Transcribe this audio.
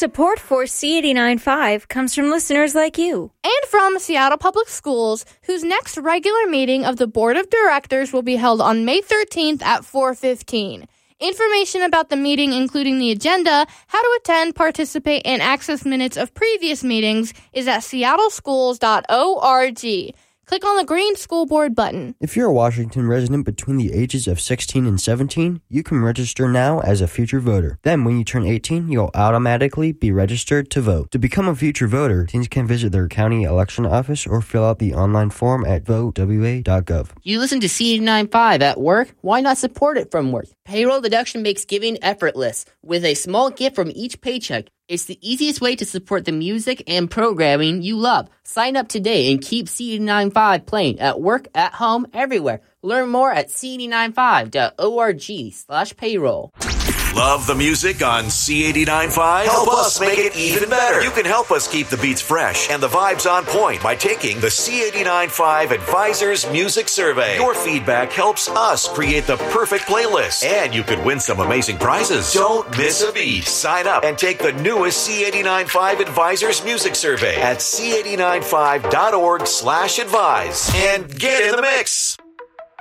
Support for C89.5 comes from listeners like you. And from Seattle Public Schools, whose next regular meeting of the Board of Directors will be held on May 13th at 4:15. Information about the meeting, including the agenda, how to attend, participate, and access minutes of previous meetings, is at seattleschools.org. Click on the green School Board button. If you're a Washington resident between the ages of 16 and 17, you can register now as a future voter. Then, when you turn 18, you'll automatically be registered to vote. To become a future voter, teens can visit their county election office or fill out the online form at votewa.gov. You listen to C89.5 at work? Why not support it from work? Payroll deduction makes giving effortless, with a small gift from each paycheck. It's the easiest way to support the music and programming you love. Sign up today and keep C89.5 playing at work, at home, everywhere. Learn more at c89.5.org/payroll. Love the music on C89.5? Help us make it even better. You can help us keep the beats fresh and the vibes on point by taking the C89.5 Advisors Music Survey. Your feedback helps us create the perfect playlist, and you could win some amazing prizes. Don't miss a beat. Sign up and take the newest C89.5 Advisors Music Survey at c89.5.org/advise and get in the mix.